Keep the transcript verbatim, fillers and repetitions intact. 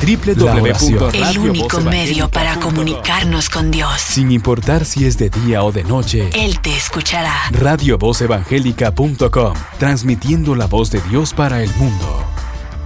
doble u doble u doble u punto radio El único medio para comunicarnos con Dios. Sin importar si es de día o de noche, Él te escuchará. radio voz evangélica punto com, transmitiendo la voz de Dios para el mundo.